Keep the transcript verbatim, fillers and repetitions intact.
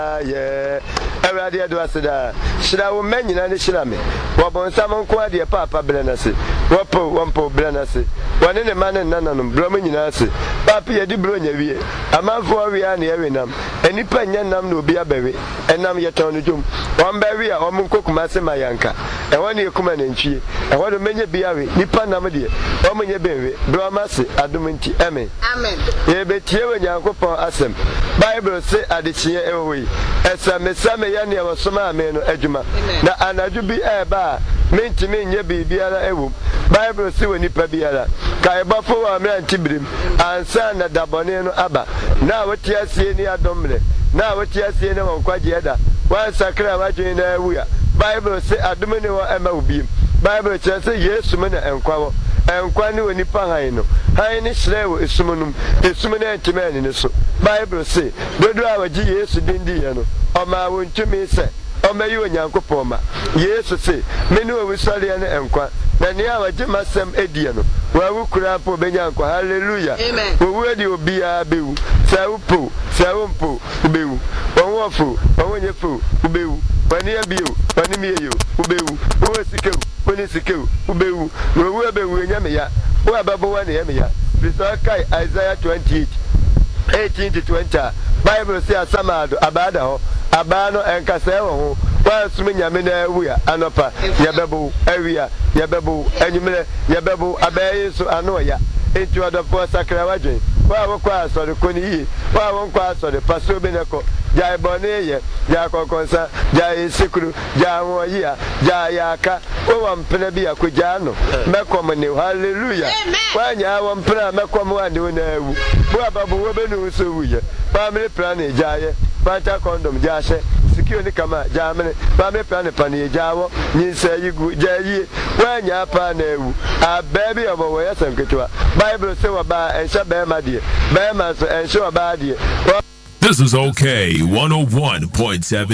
yeah. Every day do I say that. Should I woman in any shirame? What on some quadia papa blenasi? What po one po blenasi? One in a man and none of them, blooming in us. Papi, a di brunya we. A man for we are near nam. Any penyan nam no be a berry, and nam yet on the doom. One berry, a woman cook massa my yanka. And one year come and chi. And what a many be a nipa namadi. Woman ye berry, bramasi, aduminti, amen. Amen. Ye bet you and Yanko asem. Bible say at the chia away. As a mesame yani was some man ejuma. Na anajubi eba. Minti min ye be biara ewu. Bible say when nipa biara. Ka eba fo wa mran tibrim. Ansa na dabone no aba. Na wati asie ni adomle. Na wati asie ne wankwaje eda. Wan sakra waje na ewuya. Bible say adumene wa ema ubim. Bible say Yesu me na enkwa wo. Enkwa ni woni pa han no. Han ni hrewo esumunum. Esumune antimani ne so. Bible say dodo a waji Yesu dindi ye no. Oma wontumi se. Oma yi onyankopon ma. Yesu say me ni wo sare ne enkwa. Na ne a waji masem edie no. Wa wu kura po benyankwa. Hallelujah. Amen. Wo wu edi obi a bewu. Sa wu po, sa wu po bewu. Won wofu, won nyefu bewu. Wani abiu, wani miyeyo ubewu. Wo sikewu, woni sikewu ubewu. Wo wu abewu nyame ya. Wo ababo wani yame ya. Bisa kai Isaiah twenty-eight eighteen to twenty. Bible say asamado abada ho. Abano enkasa ewo ho. Wa sumi nyame na ewu ya anopa. Yabebo ewia, yabebo enyumle, yabebo abaye so ano ya. Enti odofo sakra wadwen. Wa wo kwa asore koni yi. Wa wo kwa asore paso beneko. Jai boneye, ja kokonsa, jai sikuru, ja woyia, ja yaka. O wampena bia ko jano. Mekom ne hallelujah. Wanya wampena mekom wa ne na ewu. Bo ababu wo benu so wuye. Family plan e jaye. Pata condom jashe. Sikio ni kama jamene. Family plan pani jawo. Nyinsa yigu jayi. Wanya pa na ewu. A baby obo wo yasam ketwa. Bible say wa ba ensha be ma die. Be ma so ensha wa ba die. This is okay. one oh one point seven